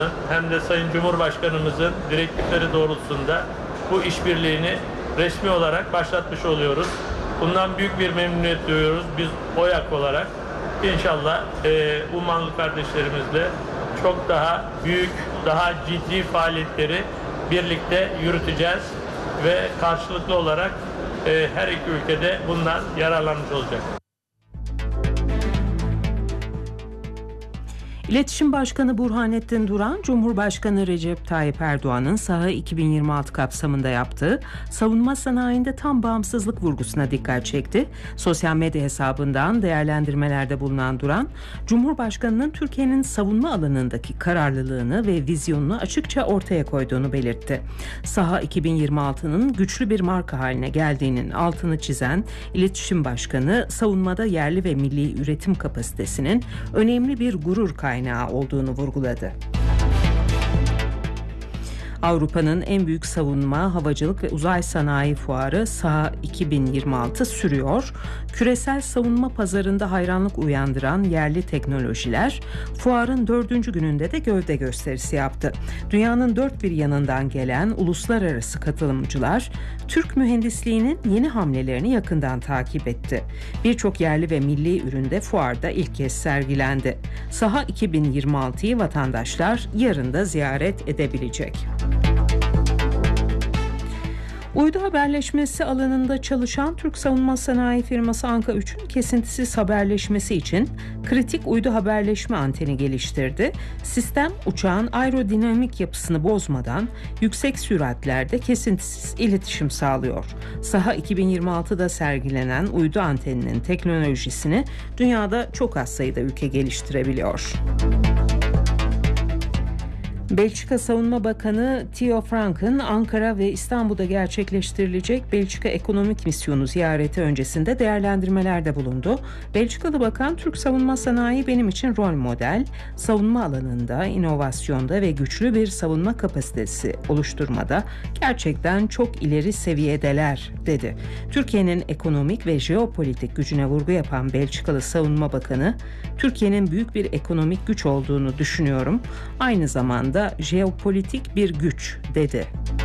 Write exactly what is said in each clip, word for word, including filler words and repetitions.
hem de Sayın Cumhurbaşkanımızın direktifleri doğrultusunda bu işbirliğini resmi olarak başlatmış oluyoruz. Bundan büyük bir memnuniyet duyuyoruz biz OYAK olarak. İnşallah e, Ummanlı kardeşlerimizle çok daha büyük, daha ciddi faaliyetleri birlikte yürüteceğiz ve karşılıklı olarak e, her iki ülkede bundan yararlanmış olacak. İletişim Başkanı Burhanettin Duran, Cumhurbaşkanı Recep Tayyip Erdoğan'ın Saha iki bin yirmi altı kapsamında yaptığı savunma sanayinde tam bağımsızlık vurgusuna dikkat çekti. Sosyal medya hesabından değerlendirmelerde bulunan Duran, Cumhurbaşkanı'nın Türkiye'nin savunma alanındaki kararlılığını ve vizyonunu açıkça ortaya koyduğunu belirtti. Saha iki bin yirmi altının güçlü bir marka haline geldiğinin altını çizen İletişim Başkanı, savunmada yerli ve milli üretim kapasitesinin önemli bir gurur kaynağı olduğunu vurguladı. Avrupa'nın en büyük savunma, havacılık ve uzay sanayi fuarı Saha iki bin yirmi altı sürüyor. Küresel savunma pazarında hayranlık uyandıran yerli teknolojiler fuarın dördüncü gününde de gövde gösterisi yaptı. Dünyanın dört bir yanından gelen uluslararası katılımcılar Türk mühendisliğinin yeni hamlelerini yakından takip etti. Birçok yerli ve milli üründe fuarda ilk kez sergilendi. Saha iki bin yirmi altıyı vatandaşlar yarın da ziyaret edebilecek. Uydu haberleşmesi alanında çalışan Türk savunma sanayi firması Anka üçün kesintisiz haberleşmesi için kritik uydu haberleşme anteni geliştirdi. Sistem uçağın aerodinamik yapısını bozmadan yüksek süratlerde kesintisiz iletişim sağlıyor. Saha iki bin yirmi altıda sergilenen uydu anteninin teknolojisini dünyada çok az sayıda ülke geliştirebiliyor. Belçika Savunma Bakanı Theo Frank'ın Ankara ve İstanbul'da gerçekleştirilecek Belçika Ekonomik Misyonu ziyareti öncesinde değerlendirmelerde bulundu. Belçikalı Bakan, Türk savunma sanayi benim için rol model, savunma alanında, inovasyonda ve güçlü bir savunma kapasitesi oluşturmada gerçekten çok ileri seviyedeler, dedi. Türkiye'nin ekonomik ve jeopolitik gücüne vurgu yapan Belçikalı Savunma Bakanı, Türkiye'nin büyük bir ekonomik güç olduğunu düşünüyorum. Aynı zamanda jeopolitik bir güç, dedi.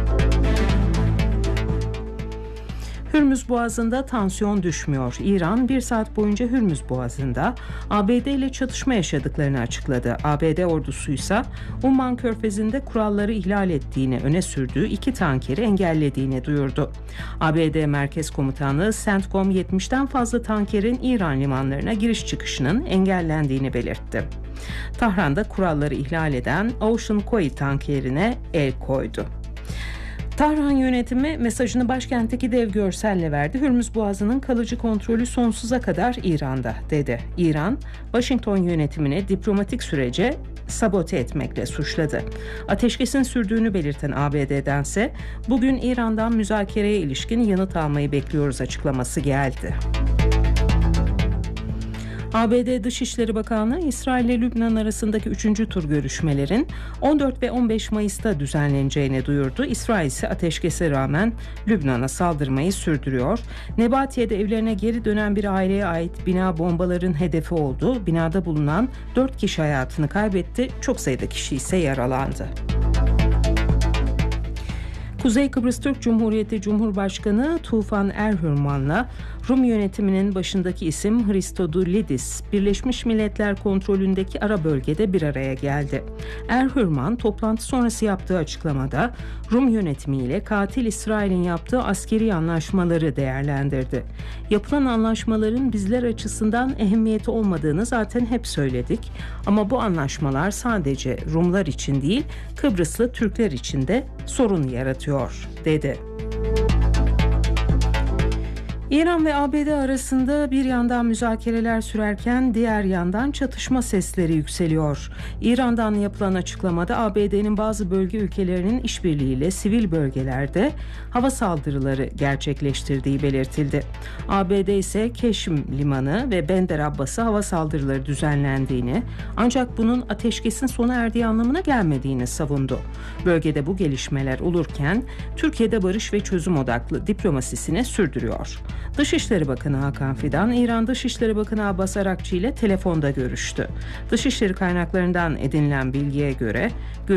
Hürmüz Boğazı'nda tansiyon düşmüyor. İran bir saat boyunca Hürmüz Boğazı'nda A B D ile çatışma yaşadıklarını açıkladı. A B D ordusu ise Umman Körfezi'nde kuralları ihlal ettiğini öne sürdüğü iki tankeri engellediğini duyurdu. A B D Merkez Komutanlığı CENTCOM yetmişten fazla tankerin İran limanlarına giriş çıkışının engellendiğini belirtti. Tahran'da kuralları ihlal eden Ocean Koi tankerine el koydu. Tahran yönetimi mesajını başkentteki dev görselle verdi. Hürmüz Boğazı'nın kalıcı kontrolü sonsuza kadar İran'da, dedi. İran, Washington yönetimine diplomatik sürece sabote etmekle suçladı. Ateşkesin sürdüğünü belirten A B D'dense bugün İran'dan müzakereye ilişkin yanıt almayı bekliyoruz açıklaması geldi. A B D Dışişleri Bakanlığı, İsrail ile Lübnan arasındaki üçüncü tur görüşmelerin on dört ve on beş Mayıs'ta düzenleneceğini duyurdu. İsrail ise ateşkese rağmen Lübnan'a saldırmayı sürdürüyor. Nebatiye'de evlerine geri dönen bir aileye ait bina bombaların hedefi oldu. Binada bulunan dört kişi hayatını kaybetti. Çok sayıda kişi ise yaralandı. Kuzey Kıbrıs Türk Cumhuriyeti Cumhurbaşkanı Tufan Erhürman'la Rum yönetiminin başındaki isim Christodoulidis, Birleşmiş Milletler kontrolündeki ara bölgede bir araya geldi. Erhürman, toplantı sonrası yaptığı açıklamada Rum yönetimiyle katil İsrail'in yaptığı askeri anlaşmaları değerlendirdi. Yapılan anlaşmaların bizler açısından ehemmiyeti olmadığını zaten hep söyledik. Ama bu anlaşmalar sadece Rumlar için değil, Kıbrıslı Türkler için de sorun yaratıyor, dedi. İran ve A B D arasında bir yandan müzakereler sürerken diğer yandan çatışma sesleri yükseliyor. İran'dan yapılan açıklamada A B D'nin bazı bölge ülkelerinin işbirliğiyle sivil bölgelerde hava saldırıları gerçekleştirdiği belirtildi. A B D ise Keşm Limanı ve Bender Abbas'a hava saldırıları düzenlendiğini, ancak bunun ateşkesin sona erdiği anlamına gelmediğini savundu. Bölgede bu gelişmeler olurken Türkiye'de barış ve çözüm odaklı diplomasisini sürdürüyor. Dışişleri Bakanı Hakan Fidan, İran Dışişleri Bakanı Abbas Arakçı ile telefonda görüştü. Dışişleri kaynaklarından edinilen bilgiye göre